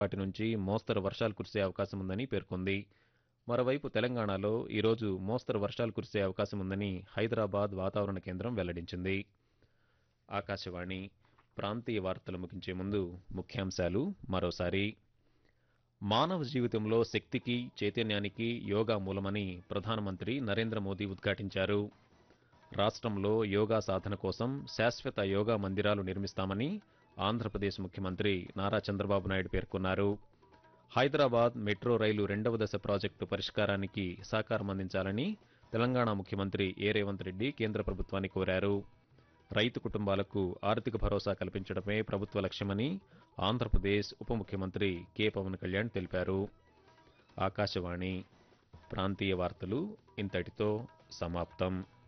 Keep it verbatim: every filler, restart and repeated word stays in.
వాటి నుంచి మోస్తరు వర్షాలు కురిసే అవకాశం ఉందని పేర్కొంది. మరోవైపు తెలంగాణలో ఈరోజు మోస్తరు వర్షాలు కురిసే అవకాశం ఉందని హైదరాబాద్ వాతావరణ కేంద్రం వెల్లడించింది. ఆకాశవాణి ప్రాంతీయ వార్తలు ముగించే ముందు ముఖ్యాంశాలు మరోసారి. మానవ జీవితంలో శక్తికి, చైతన్యానికి యోగా మూలమని ప్రధానమంత్రి నరేంద్ర మోదీ ఉద్ఘాటించారు. రాష్ట్రంలో యోగా సాధన కోసం శాశ్వత యోగా మందిరాలు నిర్మిస్తామని ఆంధ్రప్రదేశ్ ముఖ్యమంత్రి నారా చంద్రబాబు నాయుడు పేర్కొన్నారు. హైదరాబాద్ మెట్రో రైలు రెండవ దశ ప్రాజెక్టు పరిష్కారానికి సహకారం అందించాలని తెలంగాణ ముఖ్యమంత్రి ఏ రేవంత్ రెడ్డి కేంద్ర ప్రభుత్వాన్ని కోరారు. రైతు కుటుంబాలకు ఆర్థిక భరోసా కల్పించడమే ప్రభుత్వ లక్ష్యమని ఆంధ్రప్రదేశ్ ఉప ముఖ్యమంత్రి కె పవన్ కళ్యాణ్ తెలిపారు. ఆకాశవాణి ప్రాంతీయ వార్తలు ఇంతటితో సమాప్తం.